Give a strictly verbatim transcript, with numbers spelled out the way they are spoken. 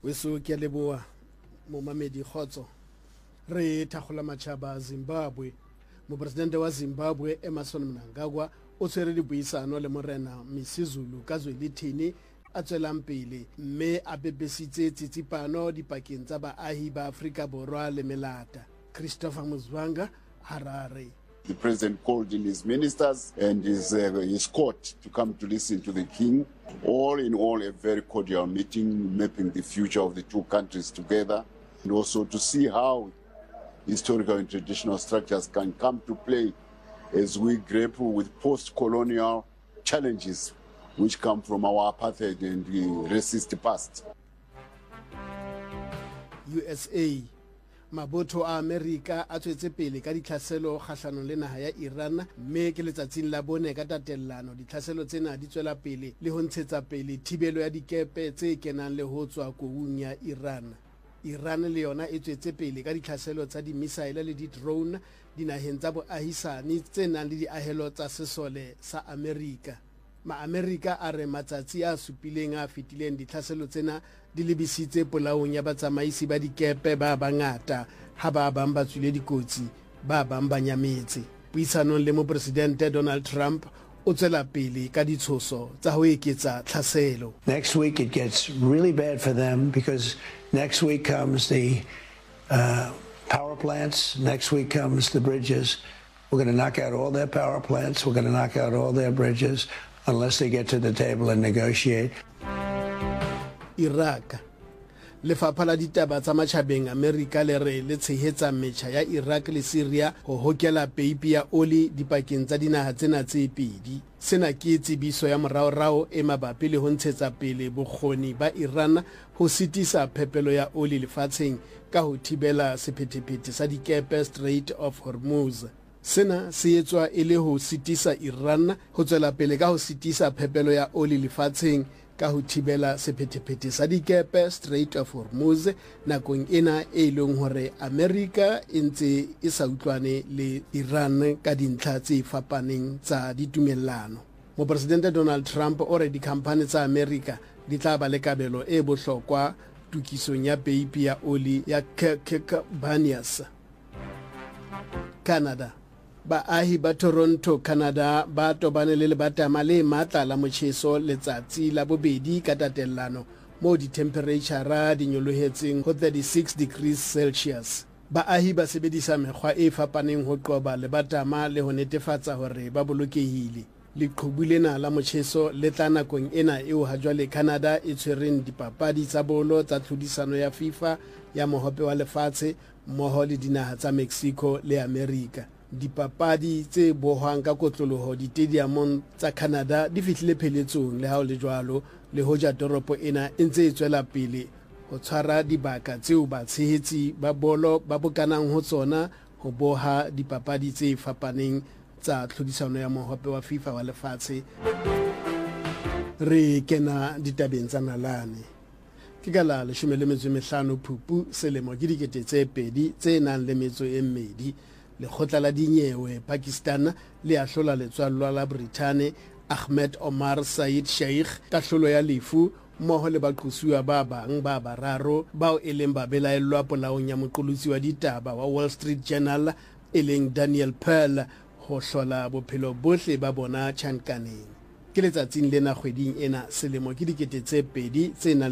weso ke leboa mo mamedi khotso re thakgola matšhaba Zimbabwe. Mopresidente wa Zimbabwe Emmerson Mnangagwa o tshwere dipuisano le morena Misizulu ka Zwelithini a tswelang pele mme a bebesitse tsitsipano dipakeng tsa baahi ba Afrika Borwa le Melata. Christopher Muzwanga, Harare. The president called in his ministers and his, uh, his court to come to listen to the king. All in all, a very cordial meeting, mapping the future of the two countries together, and also to see how historical and traditional structures can come to play as we grapple with post-colonial challenges which come from our apartheid and the racist past. U S A Mabotho a America a tswetse pele ka ditlhaselo kgahlano le naha ya Iran mme ke letsatsing la bone ka tatellano ditlhaselo tsena di tswela pele le ho ntshetsa pele thibelo ya dikepe tse kenang le ho tswa koung ya Iran. Iran le yona e tswetse pele ka ditlhaselo tsa di-missile le di-drone dinaheng tsa boahisani tse nang le diahelo tsa sesole sa America. Ma-America a re matsatsi a supileng a fetileng ditlhaselo tsena di lebisitse polaong ya batsamaisi ba dikepe ba bangata ha ba bang ba tswile dikotsi ba bang ba nyametse. Puisanong le mopresidente Donald Trump o tswela pele ka ditshoso tsa ho eketsa tlhaselo. Next week it gets really bad for them because next week comes the uh, power plants, next week comes the bridges. We're going to knock out all their power plants, we're going to knock out all their bridges unless they get to the table and negotiate. Iraq. Lefapha la ditaba tsa matjhabeng America le re le tshehetsa metjha ya Iraq le Syria ho hokela peipi ya oli dipakeng tsa dinaha tsena tse pedi. Sena ke tsebiso ya moraorao e mabapi le ho ntshetsa pele bokgoni ba Iran ho sitisa phepelo ya oli lefatsheng ka ho thibela sephetephete sa dikepe Strait of Hormuz. Sena se etswa e le ho sitisa Iran ho tswela pele ka ho sitisa phepelo ya oli lefatsheng ka ho thibela sephetephete sa dikepe Strait of Hormuz nakong ena e leng hore America e ntse e sa utlwane le Iran ka dintlha tse fapaneng tsa ditumellano. Mopresidente Donald Trump o re dikhampani tsa America di tla ba le kabelo e bohlokwa tukisong ya peipi ya oli ya Kirkbanus. Canada. Baahi ba Toronto, Canada ba tobane le lebatama le matla la motjheso letsatsi la bobedi ka tatellano mo di temperature di nyolohetseng ho thirty-six degrees Celsius. Baahi ba sebedisa mekgwa e fapaneng ho qoba lebatama le ho netefatsa hore ba bolokehile. Leqhubu lena la motjheso le tla nakong ena eo ha jwale Canada e tshwereng dipapadi tsa bolo tsa tlhodisano ya FIFA ya mohope wa lefatshe mmoho le dinaha tsa Mexico le America. Dipapadi tse bohwang ka kotloloho ditediamong tsa Canada di fihlile pheletsong le ha o le jwalo le hoja toropo ena e ntse e tswela pele ho tshwara dibaka tseo batshehetsi ba bolo ba bokanang ho tsona ho boha dipapadi tse fapaneng tsa tlhodisano ya mohope wa FIFA wa lefatshe. Re kena ditabeng tsa nalane. Ke ka la leshome le metso e mehlano Phupu selemo ke dikete tse pedi tse nang le metso e mmedi. Lekgotla la dinyewe Pakistan le ahlola letswalo la Britain Ahmed Omar Said Sheikh ka hlolo ya lefu mmoho le baqosuwa ba bang ba bararo bao e leng ba belaellwa polaong ya moqolotsi wa ditaba wa Wall Street Journal e leng Daniel Pearl ho hlola bophelo bohle ba bona tjhankaneng. Ke letsatsing lena kgweding ena selemo ke dikete tse pedi tse